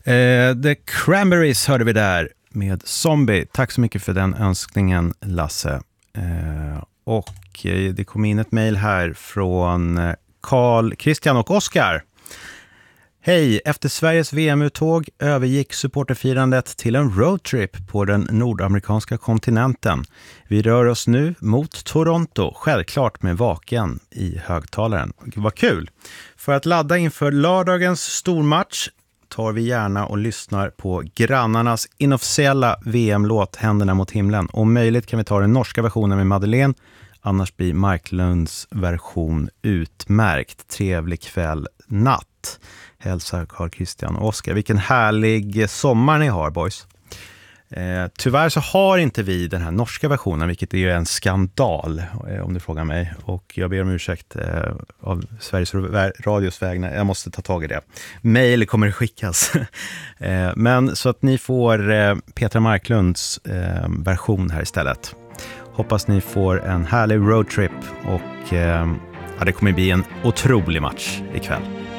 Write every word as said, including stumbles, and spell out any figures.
Eh, The Cranberries hörde vi där med Zombie. Tack så mycket för den önskningen, Lasse. Eh, och eh, det kom in ett mejl här från Carl, Christian och Oskar. Hej, efter Sveriges V M-uttåg övergick supporterfirandet till en roadtrip på den nordamerikanska kontinenten. Vi rör oss nu mot Toronto, självklart med vaken i högtalaren. Vad kul! För att ladda inför lördagens stormatch tar vi gärna och lyssnar på grannarnas inofficiella V M-låt Händerna mot himlen. Om möjligt kan vi ta den norska versionen med Madeleine, annars blir Marklunds version utmärkt. Trevlig kväll, natt. Hälsar Carl Christian och Oskar. Vilken härlig sommar ni har, boys. Eh, tyvärr så har inte vi den här norska versionen, vilket är en skandal eh, om du frågar mig. Och jag ber om ursäkt eh, av Sveriges Radios vägnar. Jag måste ta tag i det. Mail kommer skickas. eh, men så att ni får eh, Petra Marklunds eh, version här istället. Hoppas ni får en härlig roadtrip och eh, ja, det kommer bli en otrolig match ikväll.